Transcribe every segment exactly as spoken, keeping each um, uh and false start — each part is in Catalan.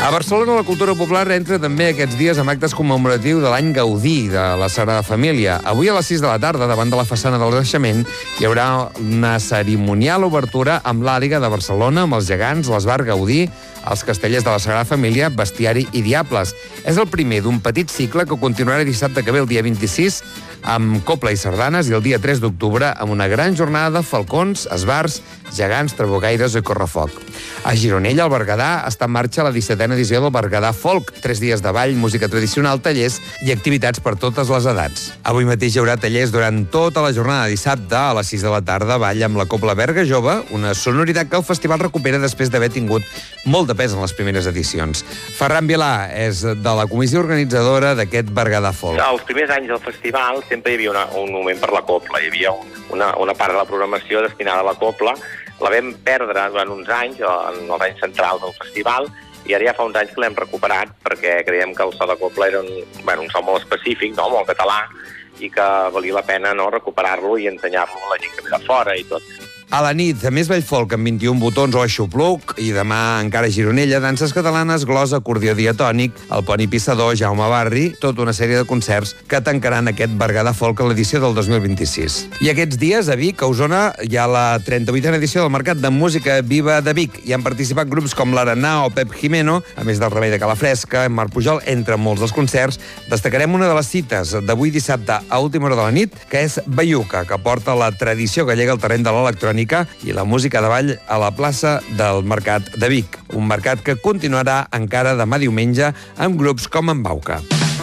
A Barcelona la cultura popular entra també aquests dies amb actes commemoratius de l'any Gaudí de la Sagrada Família. Avui a les sis de la tarda, davant de la façana del Naixement, hi haurà una cerimonial obertura amb l'Àliga de Barcelona, amb els gegants, l'Esbar Gaudí, els castellers de la Sagrada Família, Bestiari i Diables. És el primer d'un petit cicle que continuarà dissabte que ve, el dia vint-i-sis, amb copla i sardanes, i el dia tres d'octubre amb una gran jornada de falcons, esbars, gegants, trabucaires i correfoc. A Gironella, al Berguedà, està en marxa la dissetena edició del Berguedà Folk. Tres dies de ball, música tradicional, tallers i activitats per totes les edats. Avui mateix hi haurà tallers durant tota la jornada de dissabte. A les sis de la tarda, ball amb la Copla Berga Jove, una sonoritat que el festival recupera després d'haver tingut molt de pes en les primeres edicions. Ferran Vilà és de la comissió organitzadora d'aquest Berguedà Folk. Els primers anys del festival sempre hi havia una, un moment per la copla. Hi havia una, una part de la programació destinada a la copla. La vam perdre durant uns anys, en els anys centrals del festival, i ara ja fa uns anys que l'hem recuperat perquè creiem que el so de copla era un, bueno, un so molt específic, no? Molt català, i que valia la pena, no? Recuperar-lo i ensenyar-lo a la gent que ve de fora i tot. A la nit, a més ball folk amb vint i un botons o aixopluc, i demà encara a Gironella, danses catalanes, glosa, acordió diatònic, el poni pissador, Jaume Barri, tota una sèrie de concerts que tancaran aquest Berguedà Folk a l'edició del dos mil vint-i-sis. I aquests dies, a Vic, a Osona, hi ha la trenta-vuitena edició del Mercat de Música Viva de Vic. Hi han participat grups com l'Arenà o Pep Jimeno, a més del Remei de Calafresca, en Marc Pujol, entre molts dels concerts. Destacarem una de les cites d'avui dissabte a última hora de la nit, que és Baiuca, que porta la tradició gallega al terreny de l'electrònica i la música de ball a la plaça del Mercat de Vic. Un mercat que continuarà encara demà diumenge amb grups com en Bauca.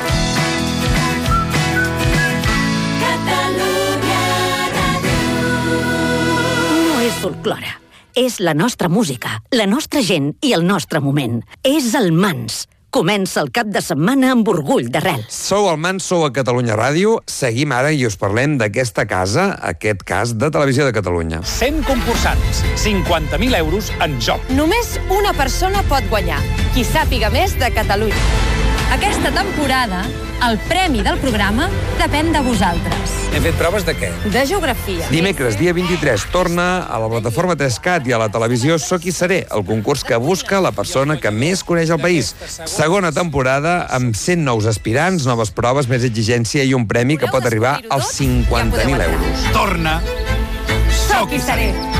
No és folklore. És la nostra música, la nostra gent i el nostre moment. És el Mans. Comença el cap de setmana amb orgull d'arrel. Sou al Mans, sou a Catalunya Ràdio. Seguim ara i us parlem d'aquesta casa, aquest cas de Televisió de Catalunya. cent concursants, cinquanta mil euros en joc. Només una persona pot guanyar, qui sàpiga més de Catalunya. Aquesta temporada, el premi del programa depèn de vosaltres. Hem fet proves de què? De geografia. Dimecres, dia vint-i-tres, torna a la plataforma tres cat i a la televisió Soc qui seré, el concurs que busca la persona que més coneix el país. Segona temporada amb cent nous aspirants, noves proves, més exigència i un premi que pot arribar als cinquanta mil euros. Torna Soc qui seré.